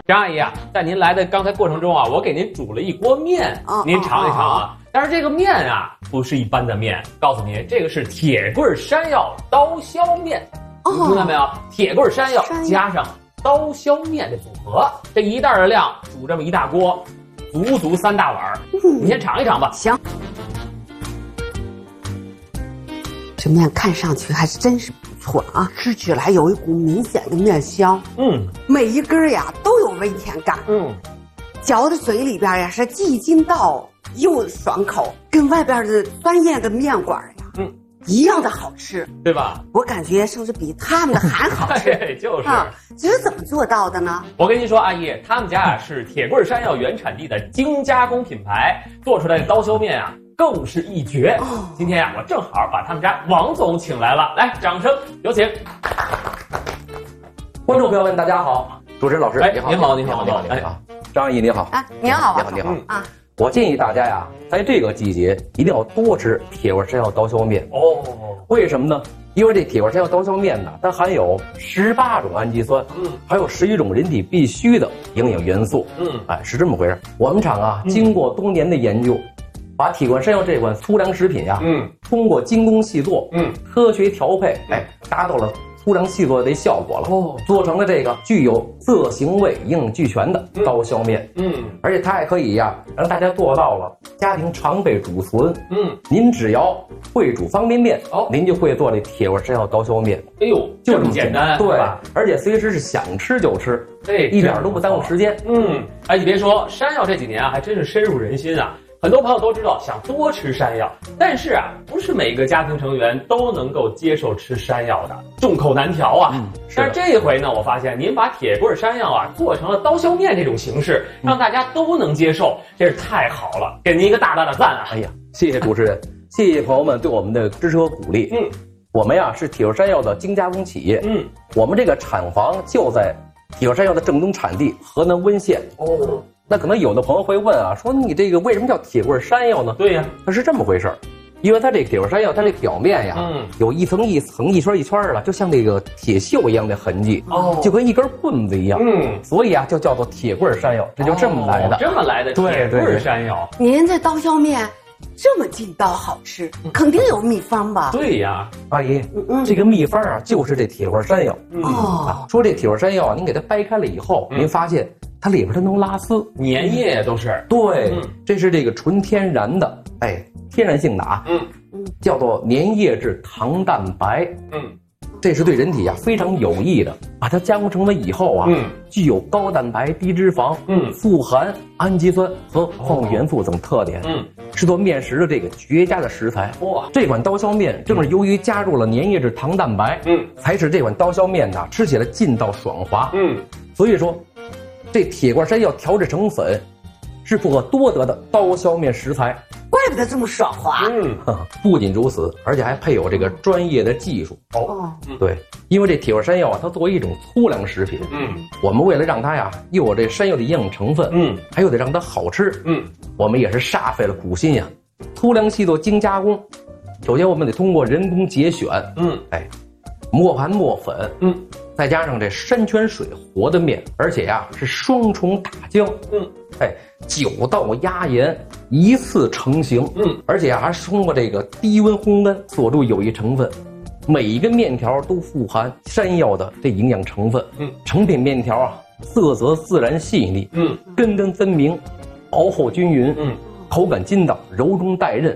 张阿姨啊，在您来的刚才过程中啊，我给您煮了一锅面，您尝一尝啊。但是这个面啊，不是一般的面，告诉您，这个是铁棍山药刀削面。您听到没有？铁棍山药加上刀削面的组合，这一袋的量煮这么一大锅，足3大碗。你先尝一尝吧。 行。这面看上去还是真是不错啊，吃起来有一股明显的面香。每一根呀都有微甜感。嚼在嘴里边呀是既筋道又爽口，跟外边的酸艳的面馆呀，一样的好吃， 对吧？ 我感觉甚至比他们的还好吃。 就是这是怎么做到的呢？ 我跟您说，阿姨，他们家啊是铁棍山药原产地的精加工品牌，做出来的刀削面啊更是一绝。今天呀，我正好把他们家王总请来了，来，掌声有请。 观众朋友们，大家好，主持人老师，你好， 您好， 张阿姨你好啊，您好， 你好啊。我建议大家呀，在这个季节一定要多吃铁棍山药刀削面。为什么呢？因为这铁棍山药刀削面呢，它含有18种氨基酸，还有11种人体必需的营养元素。是这么回事。我们厂啊，经过多年的研究，把铁棍山药这款粗粮食品呀，通过精工细作，科学调配，达到了粗粮细作的效果了。做成了这个具有色形味营养俱全的刀削面。而且它还可以呀，让大家做到了家庭常备储存。您只要会煮方便面，您就会做这铁棍山药刀削面。 哎呦，就这么简单， 对吧？而且随时是想吃就吃，一点都不耽误时间。 你别说，山药这几年啊，还真是深入人心啊。很多朋友都知道想多吃山药，但是啊，不是每个家庭成员都能够接受吃山药的，众口难调啊。但是这一回呢，我发现您把铁棍山药啊做成了刀削面这种形式，让大家都能接受，真是太好了，给您一个大大的赞啊！ 哎呀，谢谢主持人，谢谢朋友们对我们的支持和鼓励。我们呀是铁棍山药的精加工企业。我们这个厂房就在铁棍山药的正宗产地河南温县。那可能有的朋友会问啊，说你这个为什么叫铁棍山药呢？ 对呀， 它是这么回事儿，因为它这铁棍山药，它这表面呀，有一层一层、一圈一圈的，就像这个铁锈一样的痕迹，就跟一根棍子一样，所以啊，就叫做铁棍山药，这就这么来的。 这么来的铁棍山药。 您这刀削面这么劲道好吃，肯定有秘方吧？ 对呀， 阿姨，这个秘方啊，就是这铁棍山药。说这铁棍山药，您给它掰开了以后，您发现它里边它能拉丝， 粘液都是。 对，这是这个纯天然的，天然性的啊，叫做粘液质糖蛋白。这是对人体啊非常有益的。把它加工成了以后啊，具有高蛋白、低脂肪，富含氨基酸和矿物元素等特点，是做面食的这个绝佳的食材。这款刀削面正是由于加入了粘液质糖蛋白，才使这款刀削面呢吃起来劲道爽滑。所以说，这铁棍山药调制成粉，是不可多得的刀削面食材。 怪不得这么爽滑。 不仅如此，而且还配有这个专业的技术。对，因为这铁棍山药啊，它作为一种粗粮食品，我们为了让它呀又有这山药的营养成分，还有得让它好吃，我们也是煞费了苦心呀。粗粮细作精加工，首先我们得通过人工节选，磨盘磨粉，再加上这山泉水和的面，而且呀是双重打浆，9道压盐一次成型，而且还是通过这个低温烘干锁住有益成分，每一个面条都富含山药的这营养成分，成品面条啊色泽自然细腻，根根分明，薄厚均匀，口感筋道，柔中带韧，